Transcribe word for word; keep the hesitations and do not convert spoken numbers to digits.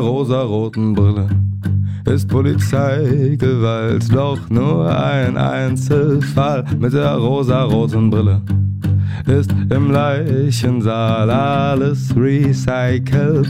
rosaroten Brille ist Polizeigewalt doch nur ein Einzelfall. Mit der rosaroten Brille ist im Leichensaal alles recycelt.